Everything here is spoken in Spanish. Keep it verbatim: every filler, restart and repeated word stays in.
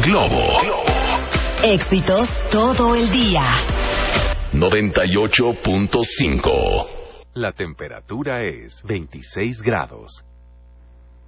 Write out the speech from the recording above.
Globo. Éxitos todo el día. noventa y ocho punto cinco. La temperatura es veintiséis grados.